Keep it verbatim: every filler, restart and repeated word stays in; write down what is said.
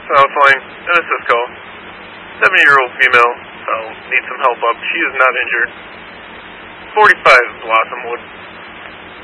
South Line, N S S call. seventy-year-old female, uh, needs some help up. She is not injured. forty-five Blossomwood.